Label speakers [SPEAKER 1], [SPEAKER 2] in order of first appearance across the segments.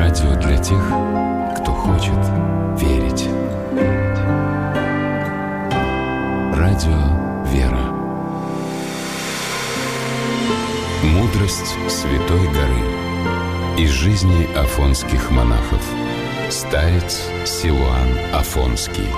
[SPEAKER 1] Радио для тех, кто хочет верить. Радио «Вера». Мудрость Святой Горы. Из жизни афонских монахов. Старец Силуан Афонский.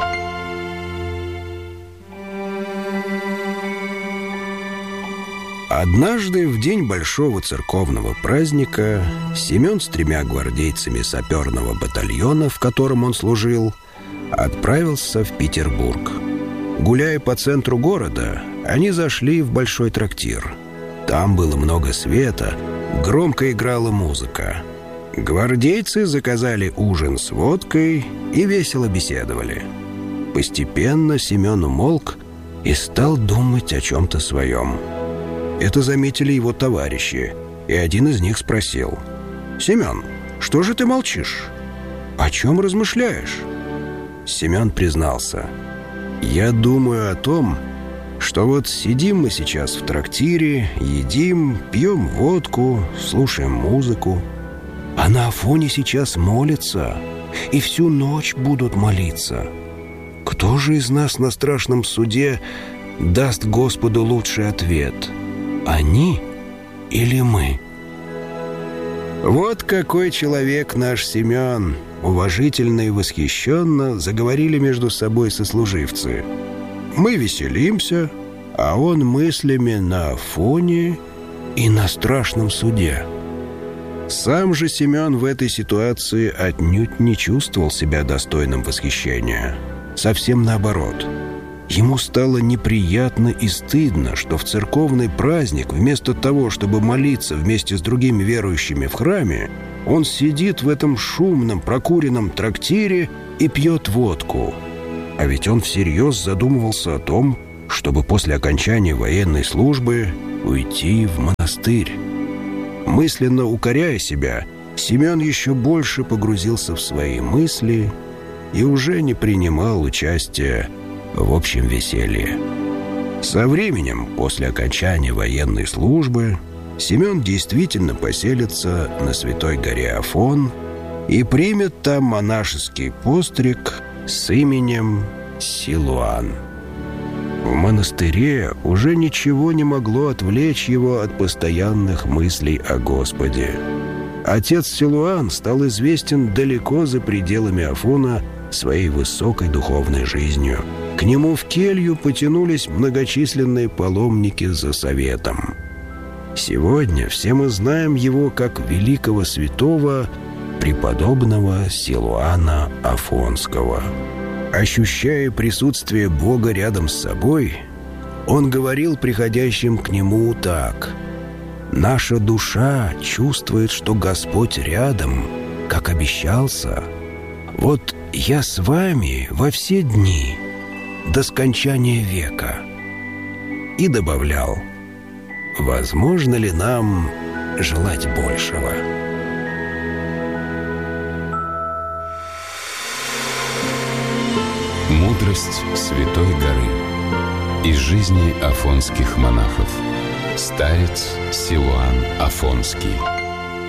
[SPEAKER 2] Однажды, в день большого церковного праздника, Семен с 3 гвардейцами саперного батальона, в котором он служил, отправился в Петербург. Гуляя по центру города, они зашли в большой трактир. Там было много света, громко играла музыка. Гвардейцы заказали ужин с водкой и весело беседовали. Постепенно Семен умолк и стал думать о чем-то своем. Это заметили его товарищи, и один из них спросил: «Семен, что же ты молчишь? О чем размышляешь?» Семен признался: «Я думаю о том, что вот сидим мы сейчас в трактире, едим, пьем водку, слушаем музыку, а на Афоне сейчас молятся, и всю ночь будут молиться. Кто же из нас на страшном суде даст Господу лучший ответ? Они или мы?» «Вот какой человек наш Семен!» — уважительно и восхищенно заговорили между собой сослуживцы. «Мы веселимся, а он мыслями на Афоне и на страшном суде». Сам же Семен в этой ситуации отнюдь не чувствовал себя достойным восхищения. Совсем наоборот. Ему стало неприятно и стыдно, что в церковный праздник, вместо того, чтобы молиться вместе с другими верующими в храме, он сидит в этом шумном, прокуренном трактире и пьет водку. А ведь он всерьез задумывался о том, чтобы после окончания военной службы уйти в монастырь. Мысленно укоряя себя, Семен еще больше погрузился в свои мысли и уже не принимал участия в общем веселье. Со временем, после окончания военной службы, Семен действительно поселится на Святой горе Афон и примет там монашеский постриг с именем Силуан. В монастыре уже ничего не могло отвлечь его от постоянных мыслей о Господе. Отец Силуан стал известен далеко за пределами Афона своей высокой духовной жизнью. К нему в келью потянулись многочисленные паломники за советом. Сегодня все мы знаем его как великого святого преподобного Силуана Афонского. Ощущая присутствие Бога рядом с собой, он говорил приходящим к нему так: «Наша душа чувствует, что Господь рядом, как обещался. Вот я с вами во все дни, до скончания века». И добавлял: «Возможно ли нам желать большего?»
[SPEAKER 1] Мудрость Святой Горы. Из жизни афонских монахов. Старец Силуан Афонский.